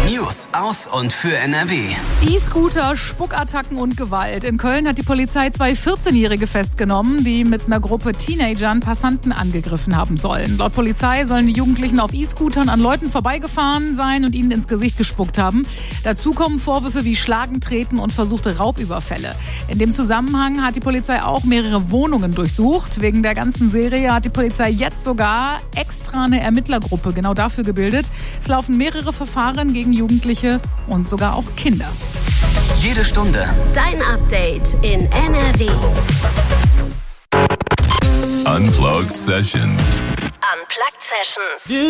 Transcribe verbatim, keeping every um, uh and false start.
News aus und für N R W. E-Scooter, Spuckattacken und Gewalt. In Köln hat die Polizei zwei vierzehnjährige festgenommen, die mit einer Gruppe Teenagern Passanten angegriffen haben sollen. Laut Polizei sollen die Jugendlichen auf E-Scootern an Leuten vorbeigefahren sein und ihnen ins Gesicht gespuckt haben. Dazu kommen Vorwürfe wie Schlagen, Treten und versuchte Raubüberfälle. In dem Zusammenhang hat die Polizei auch mehrere Wohnungen durchsucht. Wegen der ganzen Serie hat die Polizei jetzt sogar extra eine Ermittlergruppe genau dafür gebildet. Es laufen mehrere Verfahren gegen Jugendliche und sogar auch Kinder. Jede Stunde Dein Update in N R W. Unplugged Sessions. Unplugged Sessions.